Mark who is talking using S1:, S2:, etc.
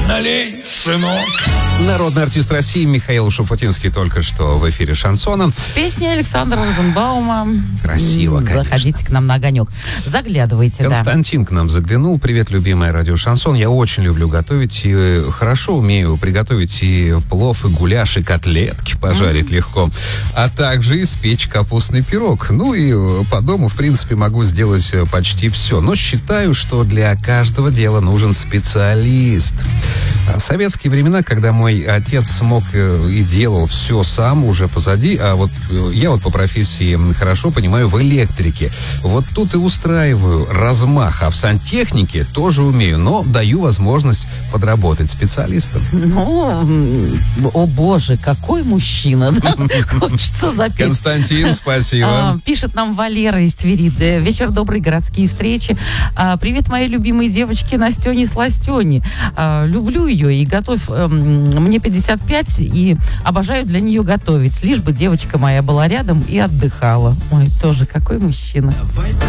S1: налей, сынок.
S2: Народный артист России Михаил Шуфутинский только что в эфире шансона.
S3: Песня Александра Розенбаума.
S2: Красиво, конечно.
S3: Заходите к нам на огонек. Заглядывайте,
S2: Константин к нам заглянул. Привет, любимая радио Шансон. Я очень люблю готовить и хорошо умею приготовить и плов, и гуляш, и котлетки пожарить легко. А также испечь капустный пирог. Ну и по дому, в принципе, могу сделать почти все. Но считаю, что для каждого дела нужен специалист. В советские времена, когда мой отец смог и делал все сам, уже позади, а вот я вот по профессии хорошо понимаю в электрике. Вот тут и устраиваю размах, а в сантехнике тоже умею, но даю возможность подработать специалистом.
S3: Ну, о боже, какой мужчина, да? Хочется запеть.
S2: Константин, спасибо.
S3: Пишет нам Валера из Твери. Вечер добрый, городские встречи. Привет, моей любимой девочке Настене Сластене. Люблю ее и готовь. Мне 55 и обожаю для нее готовить. Лишь бы девочка моя была рядом и отдыхала. Ой, тоже какой мужчина.